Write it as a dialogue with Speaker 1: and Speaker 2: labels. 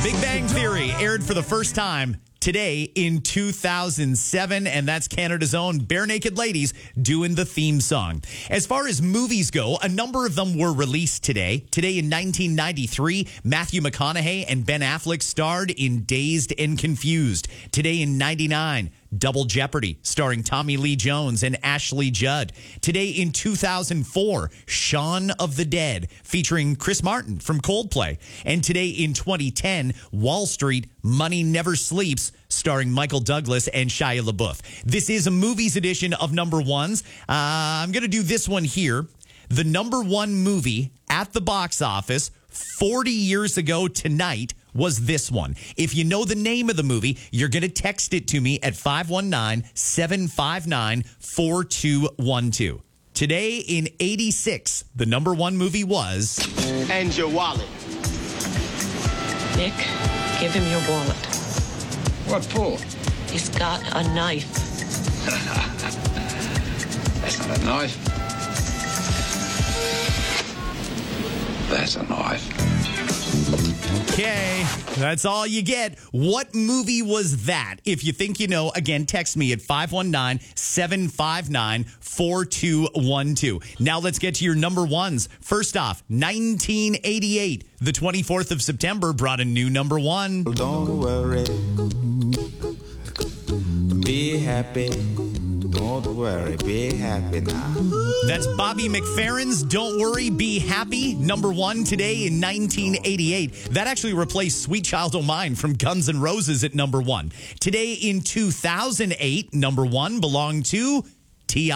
Speaker 1: Big Bang Theory aired for the first time today in 2007, and that's Canada's own Bare Naked Ladies doing the theme song. As far as movies go, a number of them were released today. Today in 1993, Matthew McConaughey and Ben Affleck starred in Dazed and Confused. Today in 99, Double Jeopardy, starring Tommy Lee Jones and Ashley Judd. Today in 2004, Shaun of the Dead, featuring Chris Martin from Coldplay. And today in 2010, Wall Street, Money Never Sleeps, starring Michael Douglas and Shia LaBeouf. This is a movies edition of number ones. I'm going to do this one here. The number one movie at the box office 40 years ago tonight was this one. If you know the name of the movie, you're going to text it to me at 519-759-4212. Today in 86, the number one movie was...
Speaker 2: And your wallet.
Speaker 3: Nick, give him your wallet.
Speaker 4: What for?
Speaker 3: He's got a knife.
Speaker 4: That's not a knife. That's a knife.
Speaker 1: Okay, that's all you get. What movie was that? If you think you know, again, text me at 519-759-4212. Now let's get to your number ones. First off, 1988, the 24th of September brought a new number one.
Speaker 5: Don't worry, be happy. Don't worry, be happy now.
Speaker 1: That's Bobby McFerrin's Don't Worry, Be Happy, number one today in 1988. That actually replaced Sweet Child O' Mine from Guns N' Roses at number one. Today in 2008, number one belonged to T.I.